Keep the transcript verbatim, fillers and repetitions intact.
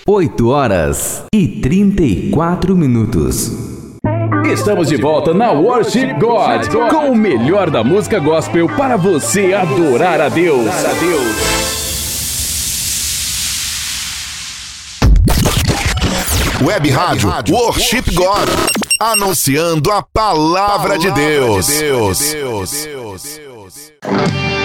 oito horas e trinta e quatro minutos. Estamos de volta na Worship God, com o melhor da música gospel para você adorar a Deus. Web Rádio Worship God, anunciando a palavra de Deus.